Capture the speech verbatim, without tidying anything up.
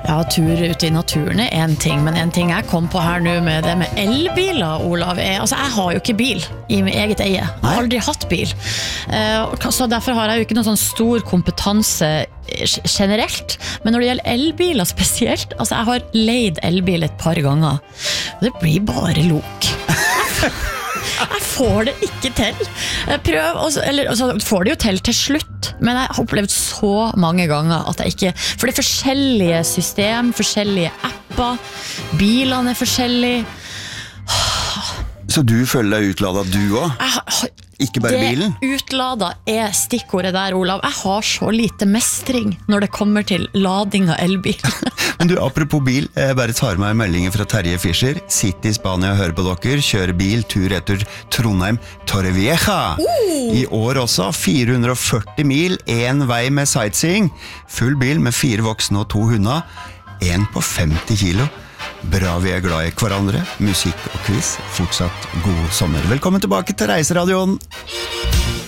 Ja, tur ute i naturen er en ting, men en ting jeg kom på her nå med det med elbiler, Olav, er, altså jeg har jo ikke bil i min eget eie. Jeg har aldri hatt bil. Uh, så derfor har jeg jo ikke noen sånn stor kompetanse generelt, men når det gjelder elbiler spesielt, altså jeg har leid elbil et par ganger, og det blir bare lok. Jeg får det ikke til. Jeg prøver, også, eller altså, får det jo til til slutt, men jeg har opplevd så mange ganger at jeg ikke, for det er forskjellige system, forskjellige apper, bilene er forskjellige. Så du føler deg utladet du også? Ikke bare det bilen? Det utlada er stikkordet der, Olav. Jeg har så lite mestring når det kommer til lading av elbil. Men du, apropos bil, jeg bare tar meg meldinger fra Terje Fischer. Sitt i Spania og hør på dere. Kjører bil, tur etter Trondheim, Torrevieja. Uh! I år også, fire hundre og førti mil, en vei med sightseeing. Full bil med fire voksne og to hunder. En på femti kilo. Bra, vi er glad i hverandre. Musikk og quiz. Fortsatt god sommer. Velkommen tilbake til Reiseradioen.